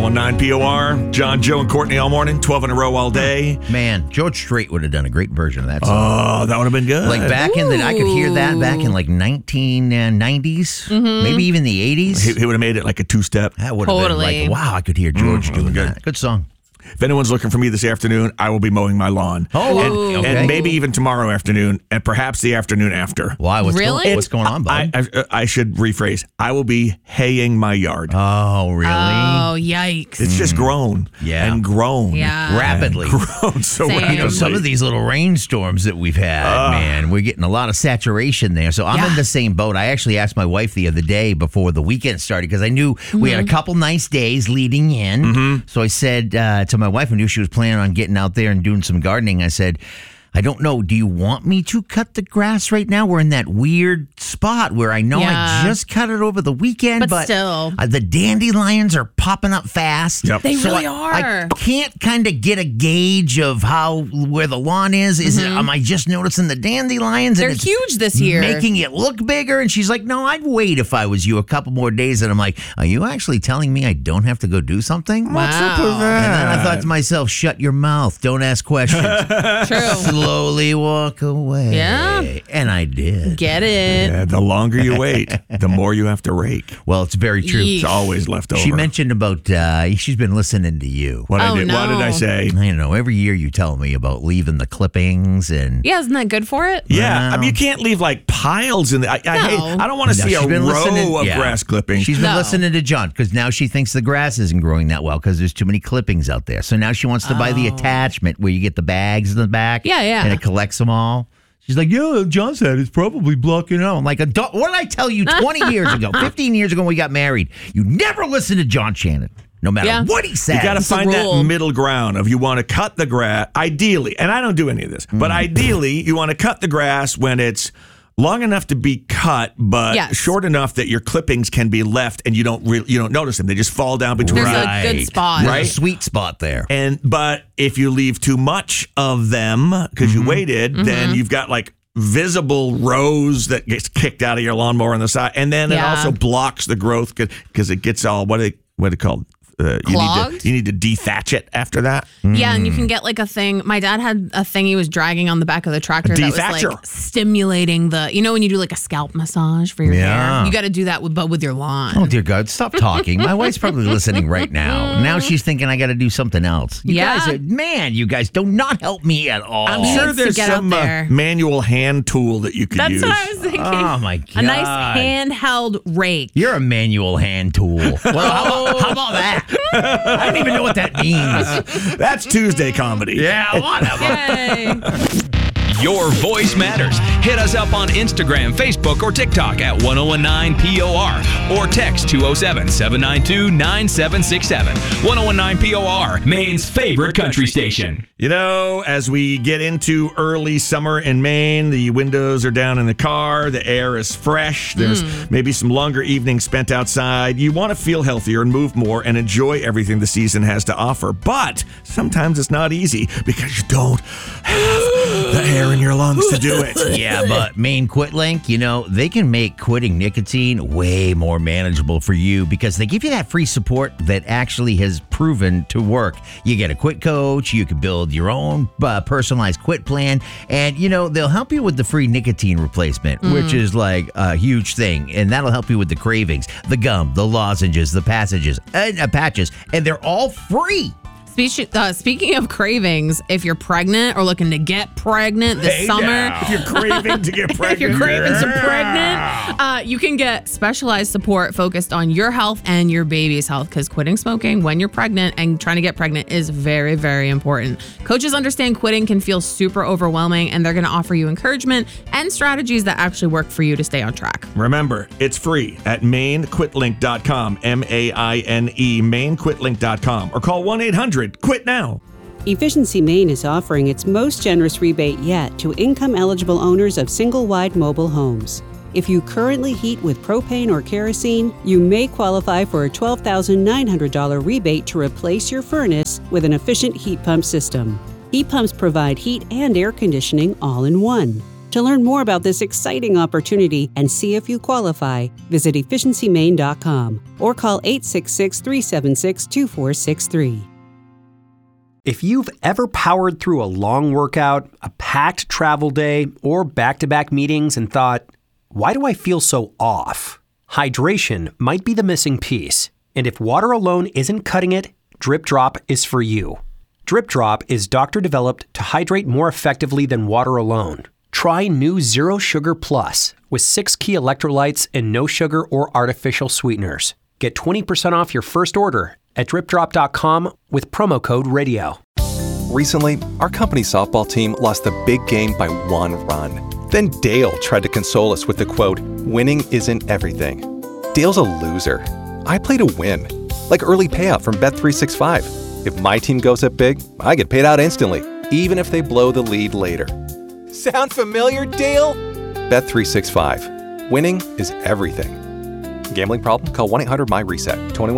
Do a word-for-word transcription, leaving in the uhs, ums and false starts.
oh one nine P O R. John, Joe, and Courtney all morning, twelve in a row all day. Man, George Strait would have done a great version of that song. Oh, that would have been good. Like back in the, I could hear that back in like nineteen nineties, mm-hmm. maybe even the eighties. He, he would have made it like a two-step. That would have Totally. been like, wow, I could hear George Mm, doing good. that. Good song. If anyone's looking for me this afternoon, I will be mowing my lawn. Oh, and, okay. and maybe even tomorrow afternoon, and perhaps the afternoon after. Why? What's Really? Going, what's going on, bud? I, I, I should rephrase. I will be haying my yard. oh, really? Oh, yikes. It's just grown Yeah. and grown. Yeah. Rapidly. And grown so Same. rapidly. You know, some of these little rainstorms that we've had, man, we're getting a lot of saturation there. So I'm Yeah. in the same boat. I actually asked my wife the other day before the weekend started because I knew Mm-hmm. we had a couple nice days leading in. Mm-hmm. So I said uh, to my wife, I knew she was planning on getting out there and doing some gardening. I said, I don't know. Do you want me to cut the grass right now? We're in that weird spot where I know Yeah. I just cut it over the weekend, But but, still. uh, the dandelions are popping up fast. Yep. They So really I, are. I can't kind of get a gauge of how where the lawn is. Is it? Am I just noticing the dandelions? They're and it's huge this year. making it look bigger. And she's like, "No, I'd wait if I was you a couple more days." And I'm like, "Are you actually telling me I don't have to go do something?" Wow. What's up with that? And then I thought to myself, "Shut your mouth. Don't ask questions. True. Slowly walk away." Yeah. And I did. Get it. Yeah, the longer you wait, the more you have to rake. Well, it's very true. Yeesh. It's always left over. She mentioned about uh, she's been listening to you. what, Oh, I did, what did I no. say? I don't know. Every year you tell me about leaving the clippings and Yeah, isn't that good for it? Yeah, I Wow. mean, you can't leave like piles in the. I, I, No. hate, I don't want to No, see she's a been row listening- of yeah. grass clippings. she's been No. listening to John because now she thinks the grass isn't growing that well because there's too many clippings out there. So now she wants to buy the attachment where you get the bags in the back. Yeah, yeah. And it collects them all. She's like, yeah, John said it's probably blocking out. I'm like, "Adult- what did I tell you twenty years ago, fifteen years ago when we got married? You never listen to John Shannon, no matter Yeah. what he says. You got to It's a find that rule. middle ground of you want to cut the grass, ideally, and I don't do any of this, but ideally, you want to cut the grass when it's long enough to be cut, but Yes. short enough that your clippings can be left and you don't really you don't notice them. They just fall down between. There's Right. a good spot. There's Right. a sweet spot there. And but if you leave too much of them because you waited, then you've got like visible rows that gets kicked out of your lawnmower on the side, and then it Yeah. also blocks the growth because it gets all what it what it called. Uh, you need Clogged? to you need to dethatch it after that. Yeah, and you can get like a thing. My dad had a thing he was dragging on the back of the tractor A that was dethatcher. like stimulating the, you know, when you do like a scalp massage for your Yeah. hair, you got to do that with, but with your lawn. Oh, dear God, stop talking. My wife's probably listening right now. Now she's thinking I got to do something else. You Yeah. guys, are, man, you guys do not help me at all. I'm sure needs to there's get out some uh, there. manual hand tool that you could That's use. what I was thinking. Oh, my A nice God. handheld rake. You're a manual hand tool. Well, how about, how about that? I don't even know what that means. That's Tuesday comedy. Yeah, whatever. Yay. Your voice matters. Hit us up on Instagram, Facebook, or TikTok at one oh one nine P O R or text two oh seven, seven nine two, nine seven six seven. one oh one nine P O R, Maine's favorite country station. You know, as we get into early summer in Maine, the windows are down in the car, the air is fresh, there's maybe some longer evenings spent outside. You want to feel healthier and move more and enjoy everything the season has to offer. But sometimes it's not easy because you don't have the air in your lungs to do it. Yeah, but Maine Quit Link, you know, they can make quitting nicotine way more manageable for you because they give you that free support that actually has proven to work. You get a quit coach, you can build your own uh, personalized quit plan, and, you know, they'll help you with the free nicotine replacement, which is like a huge thing, and that'll help you with the cravings, the gum, the lozenges, the passages, and uh, patches, and they're all free. Speech, uh, speaking of cravings, if you're pregnant or looking to get pregnant this Hey summer, now, if you're craving to get pregnant, if you're craving some Yeah. pregnant, uh, you can get specialized support focused on your health and your baby's health because quitting smoking when you're pregnant and trying to get pregnant is very, very important. Coaches understand quitting can feel super overwhelming, and they're going to offer you encouragement and strategies that actually work for you to stay on track. Remember, it's free at maine quit link dot com, M A I N E, maine quit link dot com, or call one eight hundred quit now. Efficiency Maine is offering its most generous rebate yet to income-eligible owners of single-wide mobile homes. If you currently heat with propane or kerosene, you may qualify for a twelve thousand nine hundred dollars rebate to replace your furnace with an efficient heat pump system. Heat pumps provide heat and air conditioning all in one. To learn more about this exciting opportunity and see if you qualify, visit efficiency maine dot com or call eight six six, three seven six, two four six three. If you've ever powered through a long workout, a packed travel day, or back-to-back meetings and thought, why do I feel so off? Hydration might be the missing piece. And if water alone isn't cutting it, Drip Drop is for you. Drip Drop is doctor-developed to hydrate more effectively than water alone. Try new Zero Sugar Plus with six key electrolytes and no sugar or artificial sweeteners. Get twenty percent off your first order at drip drop dot com with promo code radio. Recently, our company softball team lost the big game by one run. Then Dale tried to console us with the quote, "Winning isn't everything." Dale's a loser. I play to win, like early payout from Bet three sixty-five. If my team goes up big, I get paid out instantly, even if they blow the lead later. Sound familiar, Dale? Bet three sixty-five. Winning is everything. Gambling problem? Call one eight hundred M Y RESET. twenty-one